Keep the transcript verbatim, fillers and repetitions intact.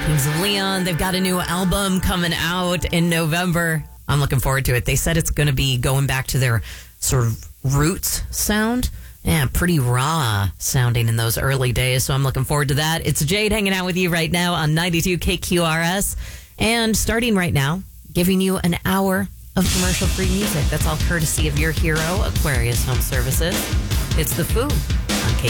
Kings of Leon, they've got a new album coming out in November. I'm looking forward to it. They said it's going to be going back to their sort of roots sound. Yeah, pretty raw sounding in those early days, so I'm looking forward to that. It's Jade hanging out with you right now on ninety-two K Q R S. And starting right now, giving you an hour of commercial-free music. That's all courtesy of your hero, Aquarius Home Services. It's The Foo.